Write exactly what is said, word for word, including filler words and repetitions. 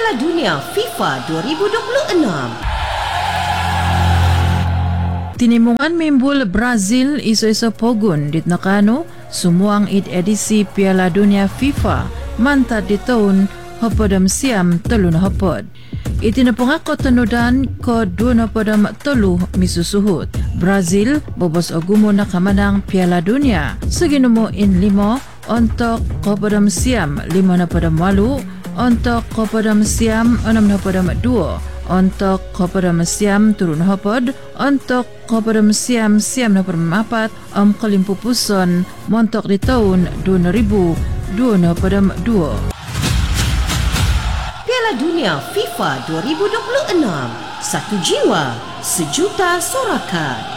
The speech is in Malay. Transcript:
Piala Dunia FIFA dua ribu dua puluh enam. Tinimungan mimbul Brazil iso-iso pogun dit nakano sumuang it edisi Piala Dunia FIFA mantad di tahun hopodam siam telu na hopod. Itinapungako tanudan ko dua na podam telu misusuhut. Brazil bobos ogumo na kamanang Piala Dunia. Saginumo in limo untuk hopodam siam lima na podam walu, untuk hopodam siam enam na podam dua, untuk hopodam siam turun hopod, untuk hopodam siam siam na podam apat om kalimpupuson montok di tahun dua ribu dua na podam dua. Piala Dunia FIFA dua ribu dua puluh enam. Satu jiwa, sejuta sorakan.